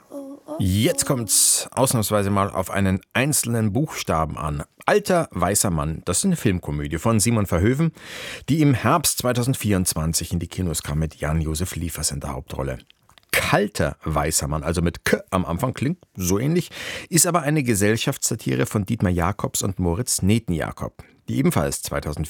Jetzt kommt's ausnahmsweise mal auf einen einzelnen Buchstaben an. Alter, weißer Mann, das ist eine Filmkomödie von Simon Verhoeven, die im Herbst 2024 in die Kinos kam mit Jan-Josef Liefers in der Hauptrolle. Kalter, weißer Mann, also mit K am Anfang, klingt so ähnlich, ist aber eine Gesellschaftssatire von Dietmar Jacobs und Moritz Netenjakob, die ebenfalls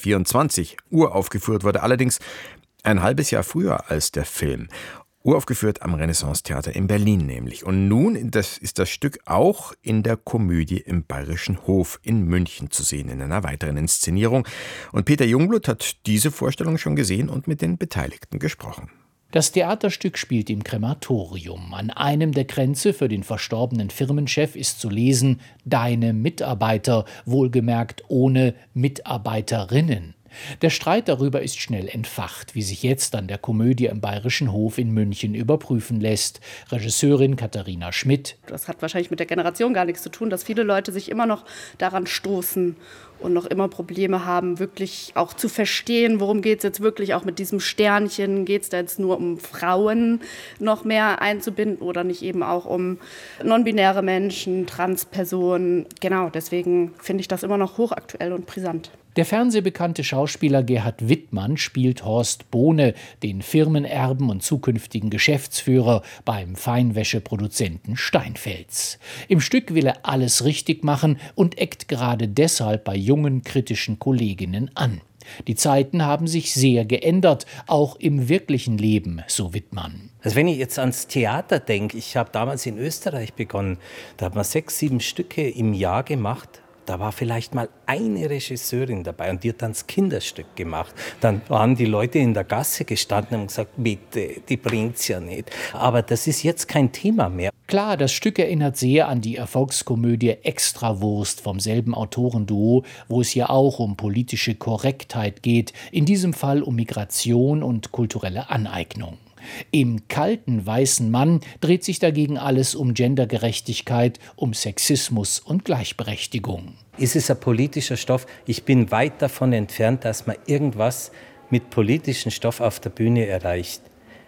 2024 uraufgeführt wurde, allerdings ein halbes Jahr früher als der Film. Uraufgeführt am Renaissance-Theater in Berlin nämlich. Und nun ist das Stück auch in der Komödie im Bayerischen Hof in München zu sehen, in einer weiteren Inszenierung. Und Peter Jungblut hat diese Vorstellung schon gesehen und mit den Beteiligten gesprochen. Das Theaterstück spielt im Krematorium. An einem der Kränze für den verstorbenen Firmenchef ist zu lesen: Deine Mitarbeiter, wohlgemerkt ohne Mitarbeiterinnen. Der Streit darüber ist schnell entfacht, wie sich jetzt an der Komödie im Bayerischen Hof in München überprüfen lässt. Regisseurin Katharina Schmidt. Das hat wahrscheinlich mit der Generation gar nichts zu tun, dass viele Leute sich immer noch daran stoßen und noch immer Probleme haben, wirklich auch zu verstehen, worum geht es jetzt wirklich, auch mit diesem Sternchen. Geht es da jetzt nur um Frauen noch mehr einzubinden oder nicht eben auch um non-binäre Menschen, Transpersonen? Genau, deswegen finde ich das immer noch hochaktuell und brisant. Der fernsehbekannte Schauspieler Gerhard Wittmann spielt Horst Bohne, den Firmenerben und zukünftigen Geschäftsführer beim Feinwäscheproduzenten Steinfels. Im Stück will er alles richtig machen und eckt gerade deshalb bei jungen, kritischen Kolleginnen an. Die Zeiten haben sich sehr geändert, auch im wirklichen Leben, so Wittmann. Also wenn ich jetzt ans Theater denke, ich habe damals in Österreich begonnen, da hat man 6, 7 Stücke im Jahr gemacht. Da war vielleicht mal eine Regisseurin dabei und die hat dann das Kinderstück gemacht. Dann waren die Leute in der Gasse gestanden und haben gesagt, bitte, die bringt's ja nicht. Aber das ist jetzt kein Thema mehr. Klar, das Stück erinnert sehr an die Erfolgskomödie Extrawurst vom selben Autorenduo, wo es ja auch um politische Korrektheit geht, in diesem Fall um Migration und kulturelle Aneignung. Im kalten weißen Mann dreht sich dagegen alles um Gendergerechtigkeit, um Sexismus und Gleichberechtigung. Ist es ein politischer Stoff? Ich bin weit davon entfernt, dass man irgendwas mit politischem Stoff auf der Bühne erreicht.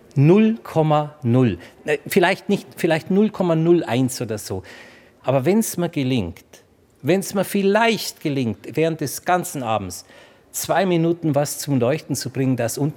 0,0. Vielleicht 0,01 oder so. Aber wenn es mir gelingt, wenn es mir vielleicht gelingt, während des ganzen Abends 2 Minuten was zum Leuchten zu bringen, das unten